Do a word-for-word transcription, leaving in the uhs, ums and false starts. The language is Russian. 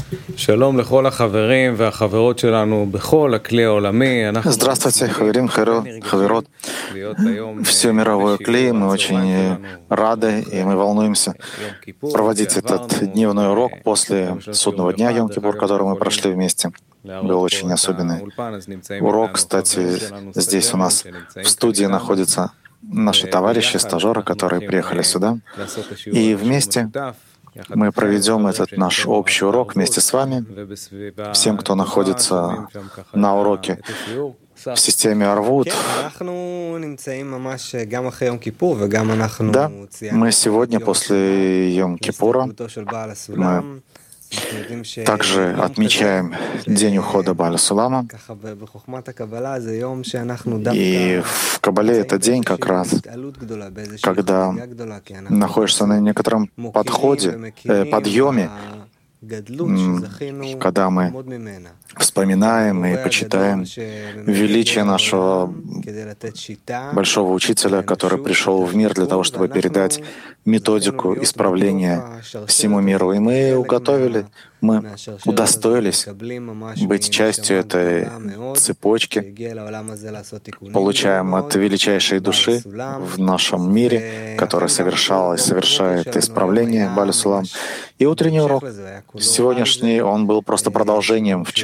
שלום לכל החברים והחברות שלנו בכל הכלי העולמי. Здравствуйте, хаверим, хаверот. Все мировое клей, мы очень рады и мы волнуемся проводить этот дневной урок после судного дня Йом-Кипур, который мы прошли вместе. Был очень особенный урок. Кстати, здесь у нас в студии находятся наши товарищи, стажеры, которые приехали сюда. И вместе мы проведем этот наш общий урок вместе с вами, всем, кто находится на уроке в системе Арвут. Да, мы сегодня после Йом-Кипура мы также отмечаем день ухода Бааля Сулама. И в Каббале это день как раз, когда находишься на некотором подходе, э, подъеме, когда мы вспоминаем и почитаем величие нашего большого учителя, который пришел в мир для того, чтобы передать методику исправления всему миру. И мы уготовили, мы удостоились быть частью этой цепочки, получаем от величайшей души в нашем мире, которая совершала и совершает исправление Бааля Сулам. И утренний урок сегодняшний, он был просто продолжением вчера.